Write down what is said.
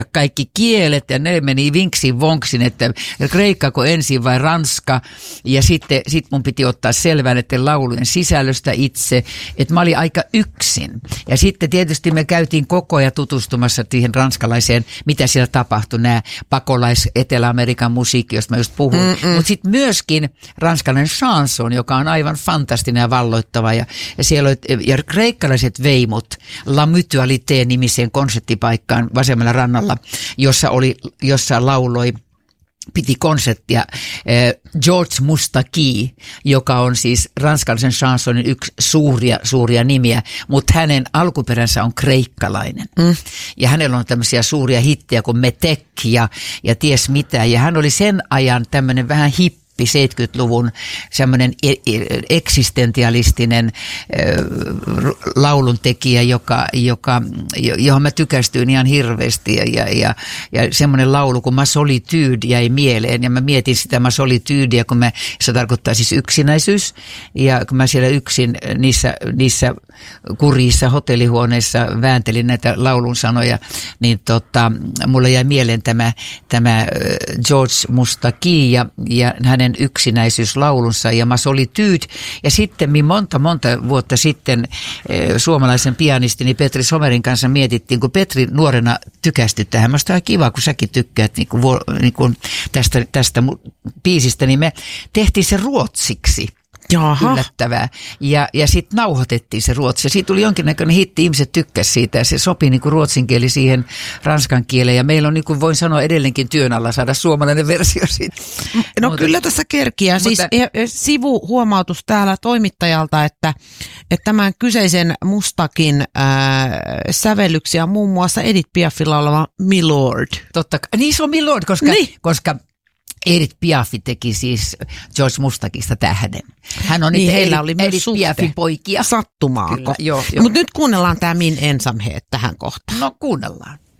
kaikki kielet ja ne meni vinksin vonksin, että kreikkako ensin vai ranska. Ja sitten mun piti ottaa selvää näiden laulujen sisällöstä itse, että mä olin aika yksin. Ja sitten tietysti me käytiin koko ajan tutustumassa siihen ranskalaiseen, mitä siellä tapahtui, nämä pakolais-Etelä-Amerikan musiikki, josta mä just puhun. Mutta sitten myöskin ranskalainen chanson, joka on aivan fantastinen ja valloittava. Ja siellä oli, ja kreikkalaiset veimut La Mutualité-nimiseen konserttipaikkaan vasemmalla rannalla, jossa lauloi, piti konserttia George Moustaki, joka on siis ranskalaisen chansonin yksi suuria nimiä, mutta hänen alkuperänsä on kreikkalainen. Ja hänellä on tämmöisiä suuria hittejä kuin Metek ja ties mitä. Ja hän oli sen ajan tämmöinen vähän hippi 70-luvun semmoinen eksistentialistinen lauluntekijä, johon mä tykästyin ihan hirveästi ja semmoinen laulu kuin Ma Solitude jäi mieleen ja mä mietin sitä Ma Solitudea, se tarkoittaa siis yksinäisyys ja kun mä siellä yksin niissä kurjissa hotellihuoneissa vääntelin näitä laulun sanoja, niin mulle jäi mieleen tämä George Moustaki ja hänen yksinäisyyslaulunsa ja Ma Solitude. Ja sitten monta vuotta sitten suomalaisen pianistini Petri Somerin kanssa mietittiin, kun Petri nuorena tykästyi tähän. Musta on kiva, kun säkin tykkäät tästä biisistä, niin me tehtiin se ruotsiksi. Jaha. Yllättävää. Ja sitten nauhoitettiin se ruotsi. Ja siitä tuli jonkinnäköinen hitti, ihmiset tykkäsivät siitä ja se sopi niin kuin ruotsin kieli siihen ranskan kieleen. Ja meillä on, niin kuin voin sanoa, edelleenkin työn alla saada suomalainen versio siitä. No kyllä tässä kerkiää. Siis sivuhuomautus täällä toimittajalta, että tämän kyseisen Mustakin sävellyksiä muun muassa Edith Piafilla oleva Milord. Totta kai. Niin se on Milord, koska Edith Piaf teki siis George Mustakista tähden. Hän on niin heillä oli myös Edith Piafin poikia. Sattumaanko? Mutta nyt kuunnellaan tämä Min ensamhet tähän kohtaan. No kuunnellaan.